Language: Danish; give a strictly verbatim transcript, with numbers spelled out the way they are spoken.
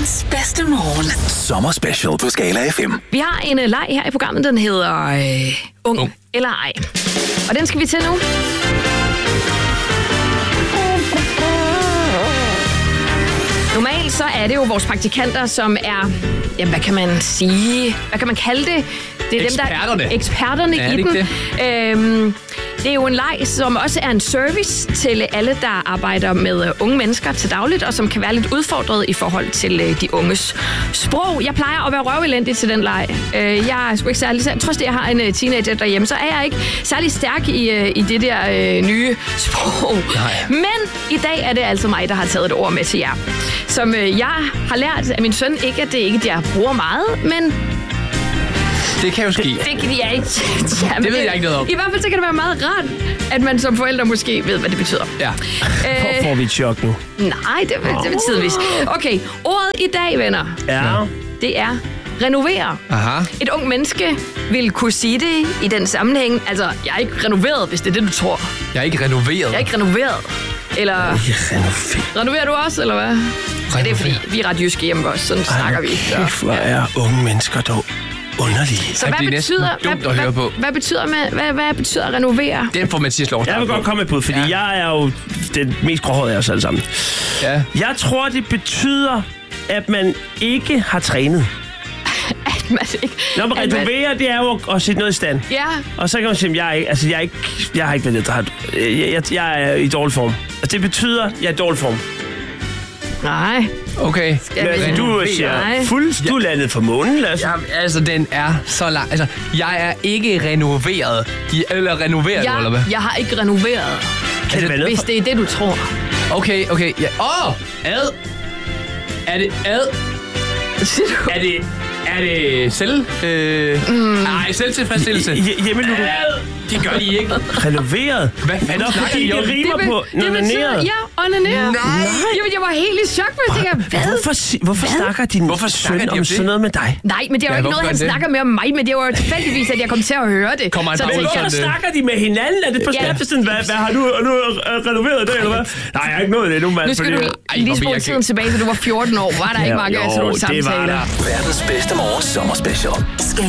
Verdens bedste morgen. Sommerspecial på Skala F M. Vi har en uh, leg her i programmet, den hedder øh, Ung, Ung eller ej. Og den skal vi til nu. Normalt så er det jo vores praktikanter, som er, ja, hvad kan man sige, hvad kan man kalde det? Det er eksperterne. Dem, der, eksperterne ja, i det den. det? Øhm, det er jo en leg, som også er en service til alle, der arbejder med unge mennesker til dagligt, og som kan være lidt udfordret i forhold til øh, de unges sprog. Jeg plejer at være røvelendig til den leg. Øh, jeg er sgu ikke særlig... Trods det, jeg har en øh, teenager derhjemme, så er jeg ikke særlig stærk i, øh, i det der øh, nye sprog. Nej. Men i dag er det altså mig, der har taget et ord med til jer. Som øh, jeg har lært af min søn, ikke at det ikke det, jeg bruger meget, men... Det kan jo ske. Det kan jeg ikke. Jamen, det ved jeg ikke noget om. I hvert fald så kan det være meget rart, at man som forældre måske ved, hvad det betyder. Ja. Hvor får vi et chok nu? Nej, det, det er tidligvis. Okay, ordet i dag, venner. Ja. Det er renovere. Aha. Et ung menneske vil kunne sige det i den sammenhæng. Altså, jeg er ikke renoveret, hvis det er det, du tror. Jeg er ikke renoveret. Jeg er ikke renoveret. Eller... Renoveret. Renoverer du også, eller hvad? Ja, det er fordi, vi er ret jyske hjemme også. Sådan Ej, snakker vi. Kæft, hvor er unge mennesker dog underlige. Så hvad betyder, dumt hvad, at høre hvad, på. hvad, betyder med, hvad, hvad betyder at renovere? Den får Mathias lov. Jeg vil godt komme med på, fordi ja. jeg er jo den mest gråhårede af os alle sammen. Ja. Jeg tror, det betyder, at man ikke har trænet. At man ikke... Når man renoverer, man... det er jo at sætte noget i stand. Ja. Og så kan man sige, at jeg er ikke, altså jeg er ikke, jeg har ikke været idræt. Jeg, jeg, jeg er i dårlig form. Og det betyder, at jeg er i dårlig form. Nej. Okay. Men du siger fuldt, du er landet for månen, Lasse. Ja, altså, den er så lang. Altså, jeg er ikke renoveret. I, eller renoveret, jeg, du, eller hvad? Jeg har ikke renoveret. Kan det være noget Hvis for... det er det, du tror. Okay, okay. Ja. Åh! Oh, ad! Er det ad? Er det... Er det selv... Øh... Mm. Nej, selvtilfredsstillelse. Hjemme nu. Det gør de ikke. Renoveret? Hvad fanden snakker I om? Det rimer på onaneret. Ja, onaneret. Nej. Jamen, jeg var helt i chok med det. Hvad? Hvorfor, hvorfor Hvad? snakker din Hvorfor snakker søn de om om det? sådan noget med dig? Nej, men det er jo Ja, ikke hvorfor noget, han gør det? snakker med om mig, men det var jo tilfældigvis, at jeg kom til at høre det. Kommer han Så bare tænkte ud jeg, Hvorfor sådan, snakker de med hinanden? Er det på Ja. Snapchat? Hvad, hvad har du, har du renoveret det, eller hvad? Nej, jeg har ikke nået det endnu, mand. nu skal du Ej, lige hvor spole jeg tiden tilbage, så du var fjorten år. Var der ikke mange af sådan nogle jo, det var samtaler? der. Verdens bedste morgen sommerspecial.